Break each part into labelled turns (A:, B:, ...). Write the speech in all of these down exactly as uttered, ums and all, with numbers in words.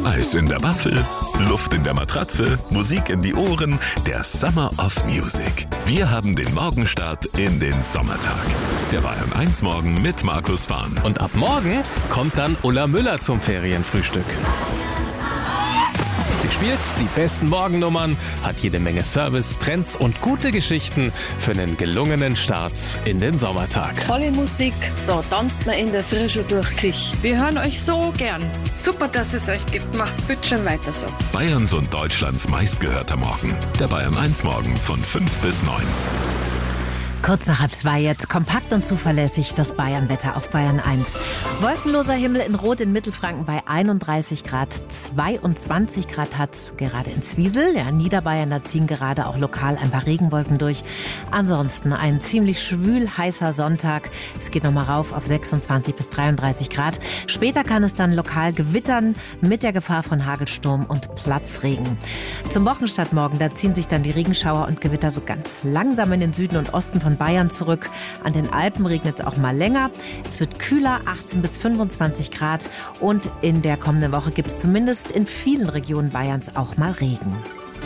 A: Eis in der Waffel, Luft in der Matratze, Musik in die Ohren, der Summer of Music. Wir haben den Morgenstart in den Sommertag. Der Bayern eins Morgen mit Markus Fahn.
B: Und ab morgen kommt dann Ulla Müller zum Ferienfrühstück. Sie spielt die besten Morgennummern, hat jede Menge Service, Trends und gute Geschichten für einen gelungenen Start in den Sommertag.
C: Tolle Musik, da tanzt man in der Frische durch die Küche.
D: Wir hören euch so gern. Super, dass es euch gibt. Macht's bitte schon weiter so.
A: Bayerns und Deutschlands meistgehörter Morgen. Der Bayern eins Morgen von fünf bis neun.
E: Kurz nach halb zwei jetzt, kompakt und zuverlässig das Bayernwetter auf Bayern eins. Wolkenloser Himmel in Rot in Mittelfranken bei einunddreißig Grad, zweiundzwanzig Grad hat's gerade in Zwiesel. Ja, Niederbayern, da ziehen gerade auch lokal ein paar Regenwolken durch. Ansonsten ein ziemlich schwül heißer Sonntag. Es geht nochmal rauf auf sechsundzwanzig bis dreiunddreißig Grad. Später kann es dann lokal gewittern mit der Gefahr von Hagelsturm und Platzregen. Zum Wochenstart morgen, da ziehen sich dann die Regenschauer und Gewitter so ganz langsam in den Süden und Osten von Bayern zurück. An den Alpen regnet es auch mal länger. Es wird kühler, achtzehn bis fünfundzwanzig Grad. Und in der kommenden Woche gibt es zumindest in vielen Regionen Bayerns auch mal Regen.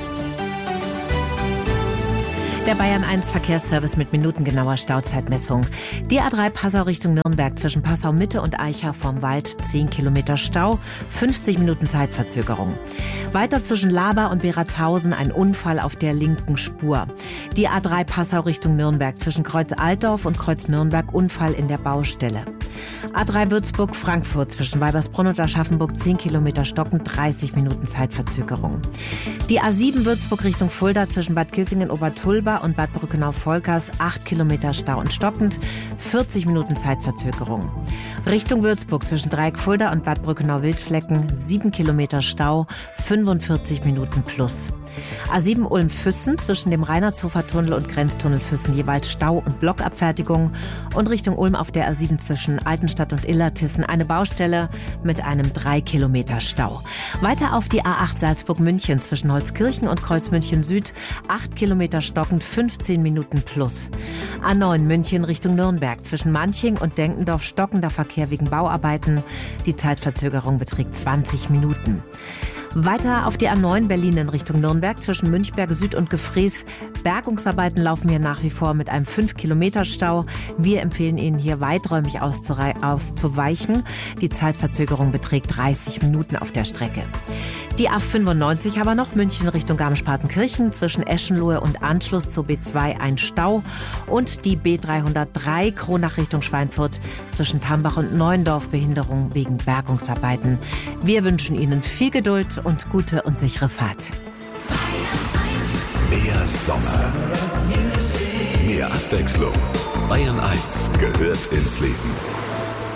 E: Der Bayern eins Verkehrsservice mit minutengenauer Stauzeitmessung. Die A drei Passau Richtung Nürnberg zwischen Passau Mitte und Eicha vorm Wald zehn Kilometer Stau, fünfzig Minuten Zeitverzögerung. Weiter zwischen Laber und Beratzhausen ein Unfall auf der linken Spur. Die A drei Passau Richtung Nürnberg zwischen Kreuz Altdorf und Kreuz Nürnberg Unfall in der Baustelle. A drei Würzburg Frankfurt zwischen Weibersbrunn und Aschaffenburg zehn Kilometer stockend, dreißig Minuten Zeitverzögerung. Die A sieben Würzburg Richtung Fulda zwischen Bad Kissingen-Obertulba und Bad Brückenau-Volkers acht Kilometer Stau und stockend, vierzig Minuten Zeitverzögerung. Richtung Würzburg zwischen Dreieck-Fulda und Bad Brückenau-Wildflecken sieben Kilometer Stau, fünfundvierzig Minuten plus. A sieben Ulm-Füssen zwischen dem Reinhardshofer-Tunnel und Grenztunnel Füssen jeweils Stau und Blockabfertigung und Richtung Ulm auf der A sieben zwischen Altenstadt und Illertissen eine Baustelle mit einem drei Kilometer Stau. Weiter auf die A acht Salzburg-München zwischen Holzkirchen und Kreuzmünchen Süd acht Kilometer stockend, fünfzehn Minuten plus. A neun München Richtung Nürnberg zwischen Manching und Denkendorf stockender Verkehr wegen Bauarbeiten. Die Zeitverzögerung beträgt zwanzig Minuten. Weiter auf die A neun Berlin in Richtung Nürnberg zwischen Münchberg Süd und Gefrees. Bergungsarbeiten laufen hier nach wie vor mit einem fünf Kilometer Stau. Wir empfehlen Ihnen hier weiträumig auszuweichen. Die Zeitverzögerung beträgt dreißig Minuten auf der Strecke. Die A fünfundneunzig aber noch München Richtung Garmisch-Partenkirchen zwischen Eschenlohe und Anschluss zur B zwei ein Stau. Und die B dreihundertdrei Kronach Richtung Schweinfurt zwischen Tambach und Neuendorf Behinderung wegen Bergungsarbeiten. Wir wünschen Ihnen viel Geduld und gute und sichere Fahrt.
A: Mehr Sommer, mehr Abwechslung. Bayern eins gehört ins Leben.